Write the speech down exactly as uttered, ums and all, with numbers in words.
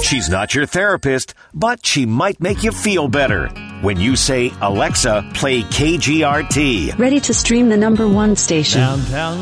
She's not your therapist, but she might make you feel better. When you say, Alexa, play K G R T. Ready to stream the number one station. Downtown